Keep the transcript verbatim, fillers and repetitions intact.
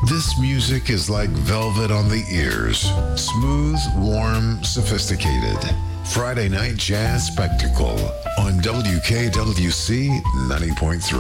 This music is like velvet on the ears. Smooth, warm, sophisticated. Friday Night Jazz Spectacle on W K W C ninety point three.